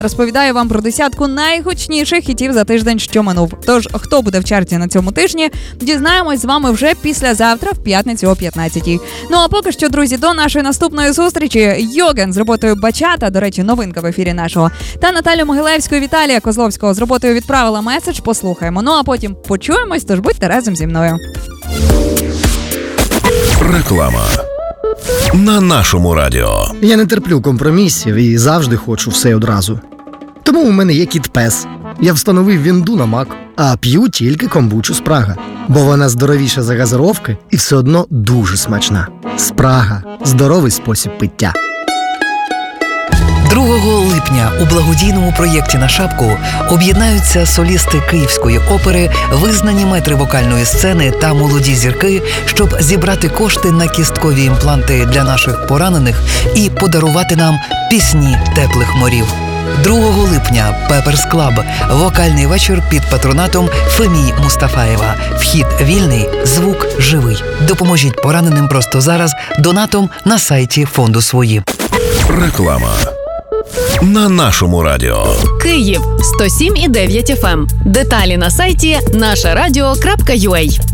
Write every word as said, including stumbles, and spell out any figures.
Розповідаю вам про десятку найгучніших хітів за тиждень, що минув. Тож, хто буде в чарті на цьому тижні, дізнаємось з вами вже післязавтра, в п'ятницю о п'ятнадцятій. Ну а поки що, друзі, до нашої наступної зустрічі. Йоген з роботою «Бачата», до речі, новинка в ефірі нашого, та Наталю Могилевську і Віталія Козловського з роботою «Відправила меседж» послухаємо. Ну а потім почуємось, тож будьте разом зі мною. Реклама на нашому радіо. Я не терплю компромісів і завжди хочу все одразу. Тому у мене є кіт-пес. Я встановив вінду на Мак, а п'ю тільки комбучу Спрага. Бо вона здоровіша за газировки і все одно дуже смачна. Спрага – здоровий спосіб пиття. другого липня у благодійному проєкті «На шапку» об'єднаються солісти Київської опери, визнані метри вокальної сцени та молоді зірки, щоб зібрати кошти на кісткові імпланти для наших поранених і подарувати нам пісні теплих морів. другого липня Пеперс Клаб. Вокальний вечір під патронатом Фемії Мустафаєва. Вхід вільний, звук живий. Допоможіть пораненим просто зараз донатом на сайті фонду «Свої». Реклама на нашому радіо. Київ сто сім і дев'ять еф ем. Деталі на сайті наша радіо крапка ю а.